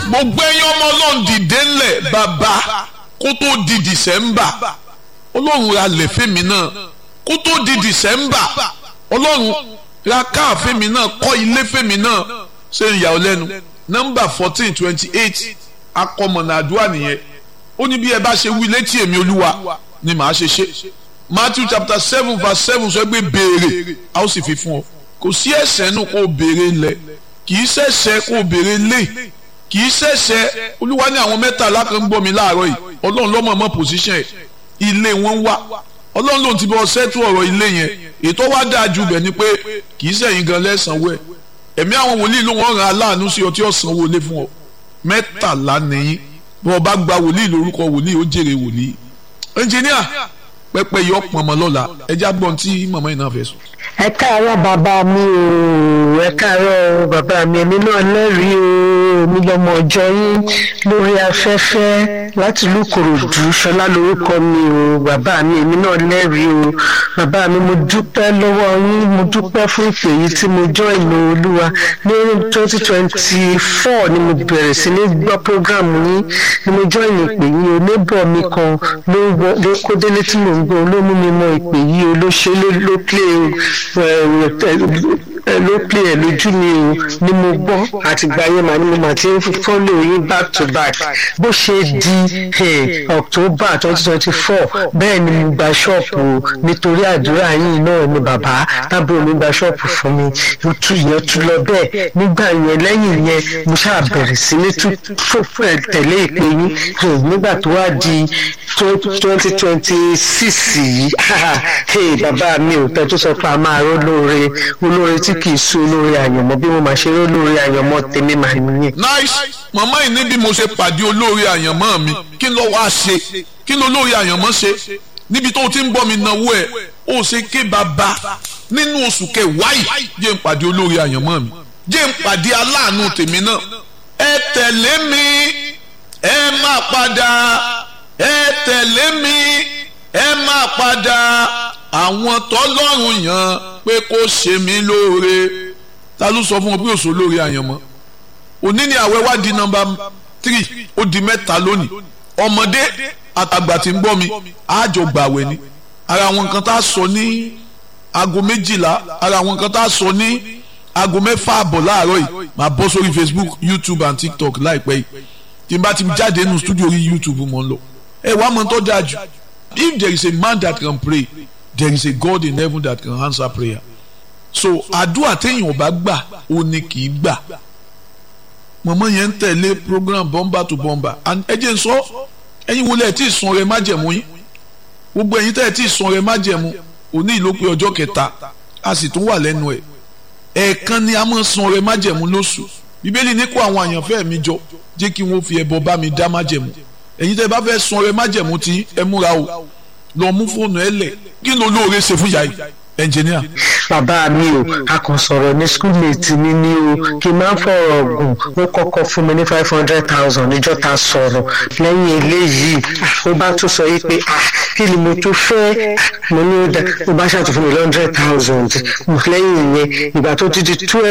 gbogbo ẹ̀yin ọmọ ọlọ́run dìde ńlẹ̀ bàbá kó tó di December ọlọ́run ra lẹ̀ fẹ́mi náà kó tó di December ọlọ́run ra káà fẹ́mi náà kọ́ ilé fẹ́mi náà ṣe ìyàwó lẹ́nu nọ́mbà 1428 akọmọ̀nà àdúrà nìyẹn ó ní bí ẹ bá ṣe wí létí èmi olúwa ni màá ṣe ṣe Matthew chapter 7 verse 7 sọ pé béèrè a ó sì fi fún ọ kò sí ẹ̀ṣẹ̀ nù kó o béèrè lẹ̀ kì í ṣẹ̀ṣẹ̀ kó o béèrè lé kì í ṣẹ̀ṣẹ̀ olúwa ní àwọn mẹ́tàlá kan ń gbọ́ mi láàárọ̀ yìí ọlọ́run lọ́mọ mọ́ position ẹ̀ ilé wọn wá ọlọ́run ló ti bọ́ ṣẹ́tù ọ̀rọ̀ ilé yẹn ètò wá dáa ju bẹ̀ ni pé kì í ṣẹ̀yìn gan lẹ́sànwó ẹ̀ ẹ̀mí àwọn wòlíì ló wọ́n ran aláàánú sí ọ tí ó sanwó lé fún ọ mẹ́tàlá nìyí bí wọ́n bá gba wòlíì lórúkọ wòlíì ó jèrè wòlíì ẹnjìníà pẹpẹ yọ pọnmọ lọ́la ẹjá gbọ́n tí màmá yìí náà fẹ́ sùn. ẹ káàárọ̀ bàbá mi o ẹ káàárọ̀ bàbá mi èmi náà lẹ́rìí o mi lọ́mọ ọjọ́ yín lórí afẹ́fẹ́ láti ìlú Ìkòròdú Ṣọlá lórúkọ mi o bàbá mi èmi náà lẹ́rìí o bàbá mi mo dúpẹ́ lọ́wọ́ yín mo dúpẹ́ fún ìpè yìí tí mo jọ́ ìlú Olúwa ní 2024 ni mo bẹ̀rẹ̀ sí ní gbọ́ program yín ni mo jọ́ ìpè yìí o neighbor mi kan ló kó délé tí mo ń gbọ́ ló mú mi mọ ìpè yìí o ló ṣe ló play ẹ̀ lójú mi o ni mo gbọ́ àtìgbà yẹn màá ni mo máa ti ń follow yín back to back bó ṣe di October 2024 bẹ́ẹ̀ ni mo gba ṣọ́ọ̀pù nítorí àdúrà yín náà ni bàbá tábìlì mi gba ṣọ́ọ̀pù fún mi ìyẹn tún lọ bẹ́ẹ̀ nígbà yẹn lẹ́yìn yẹn mo ṣáà bẹ̀rẹ̀ sí ní tẹ̀lé ìpè yín nígbà tó wá di 2026 yìí bàbá mi ò tẹ́ tó sọ pé a máa ró olóore tí kì í sú olóore àyànmọ́ bí mo máa ṣe ró olóore àyànmọ́ tèmi máa nìyẹn. nice màmá yìí ní bí mo ṣe pàdé olóore àyànmọ́ mi kí ló wá ṣe kí ló olóore àyànmọ́ ṣe níbi tó ti ń bọ́ mi náwó ẹ̀ ó ṣe ké bàbá nínú oṣù kẹwàá yìí jẹ́ ń pàdé olóore àyànmọ́ mi jẹ́ ń pàdé aláàánú tèmi náà ẹ tẹ̀lé mi ẹ máa padà ẹ tẹ̀lé mi ẹ máa padà àwọn tọ́lọ́run yàn pé kó ṣe mí lóore ta ló sọ fún wọn pé òṣò lóore àyànmọ́ òní ni àwẹ̀ wá di nọ́mbà 3 ó di mẹ́ta lónìí ọmọdé àtàgbà tí ń gbọ́ mi àjọ gbàwẹ̀ ni ara àwọn nǹkan tá a sọ ní aago 12 ara àwọn nǹkan tá a sọ ní aago 6 àbọ̀ láàárọ̀ yìí máa bọ́ sórí Facebook YouTube and TikTok láìpẹ́ yìí tí n bá ti jáde nínú studio orí YouTube mọ́ ń lọ ẹ wàá mọ̀ tó dáa jù if there is a man that can pray there is a God in heaven that can answer prayer so àdúrà téèyàn bá gbà ó ní kì í gbà mọ̀mọ́ yẹn ń tẹ̀lé program bomber to bomber and ẹ jẹ́ n sọ ẹ̀yin wọlé ẹ̀ tí ì sun ọrẹ májẹ̀mú yín gbogbo ẹ̀yin tẹ́ ẹ̀ tí ì sun ọrẹ májẹ̀mú òní ìlú pé ọjọ́ kẹta a sì tún wà lẹ́nu ẹ̀ ẹ̀ẹ̀kan ni a máa sun ọrẹ májẹ̀mú lóṣù bíbélì ní kó àwọn àyànfẹ́ mi jọ jẹ́ kí wọ́n fi ẹbọ bá mi dá májẹ̀mú ẹ̀yin tẹ́ ẹ bá fẹ́ sun ọrẹ májẹ̀mú tí ẹ múra o lọ mú fóònù ẹ lẹ̀ kí ló lóore ṣe fún yàrá ẹnjìníà. bàbá mi o a kàn sọ̀rọ̀ ní schoolmate mi ni o kí n máa ń fọ̀rọ̀ ọ̀gùn ó kọ́kọ́ fún mi ní 500,000 níjọ́ ta sọ̀rọ̀ lẹ́yìn eléyìí ó bá tún sọ yìí pé kí ni mo tún fẹ́ mo ní ó bá ṣàtún fún mi 100,000 lẹ́yìn ìyẹn ìgbà tó ti di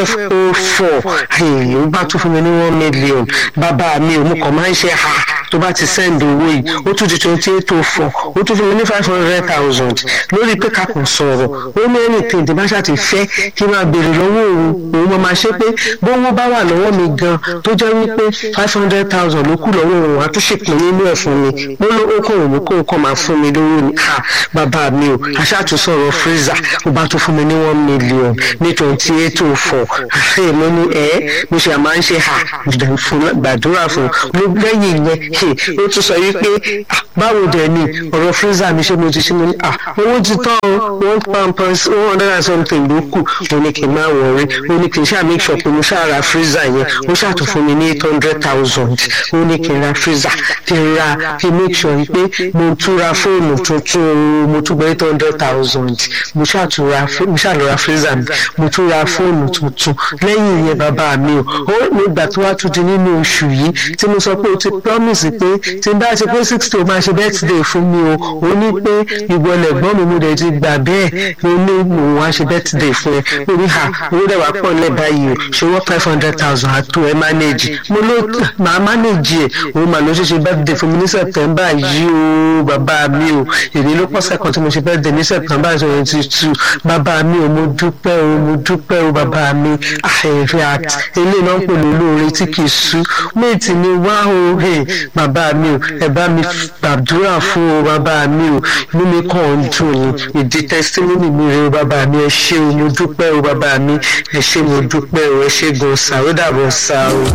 1204 ó bá tún fún mi ní 1 million bàbá mi o mo kàn máa ń ṣe tó bá ti send owó yìí ó tún di 2804 ó tún fún mi ní 500,000 lórí pé ká kàn sọ̀rọ̀ ó ní anything tí bá ṣàti fẹ́ kí n máa béèrè lọ́wọ́ òun máa ṣe pé bówó bá wà lọ́wọ́ mi gan tó jẹ́ wípé 500,000 ló kù lọ́wọ́ òun àtúnṣepọ̀ nínú ẹ̀ fún mi ó ló ó kàn òun kó nǹkan máa fún mi lówó ni bàbá mi o aṣáàtúnṣọ̀rọ̀ freezer ó bá tún fún mi ní 1 million ní 2804 mo ní mo ṣe àmà ń ṣe gbàdúrà fún lẹ́yìn ìyẹn ó tún sọ wípé báwo dẹ̀ ni ọ̀rọ̀ freezer mi ṣe mo ti ṣe mo ní owó ti tán £100 and something ló kù ó ní kí n máa wọrí ó ní kí n ṣáà make sure pé mo ṣáà ra freezer yẹn ó ṣáà tún fún mi ní 800,000 ó ní kí n ra freezer kí n make sure pé mo tún ra fóònù tuntun mo tún gba 800,000 mo ṣáà lọ ra freezer mi mo tún ra fóònù tuntun lẹ́yìn ìyẹn bàbá mi o ó nígbà tó wá tún di nínú oṣù yìí tí mo sọ pé o ti promise promise pé tí n bá ṣe pé 60 ó máa ṣe birthday fún mi o ó ní pé ìwọ lẹ̀gbọ́n mi mo dẹ̀ ti gbà bẹ́ẹ̀ ó ní òun á ṣe birthday fún ẹ lórí ha owó dẹ̀ wá pọ̀ lẹ́ báyìí o ṣe wọ́n 500,000 àtò ẹ manage mo ló máa manage ẹ̀ òun mà ló ṣe birthday fún mi ní September yìí o bàbá mi o èmi ló pọ̀ sẹ́kọ̀ọ́ tí mo ṣe birthday ní September 22 bàbá mi o mo dúpẹ́ o bàbá mi àìrí àti eléyìí náà ń pè lólóore tí kì í sú méjì ni wá o bàbá mi o ẹ bá mi gbàdúrà fún o bàbá mi o inú mi kàn ń dùn ní ìdí testimony mi rè o bàbá mi ẹ ṣé o mo dúpẹ́ o bàbá mi ẹ ṣé mo dúpẹ́ o ẹ ṣé gan sa ó dàbọ̀ sa o.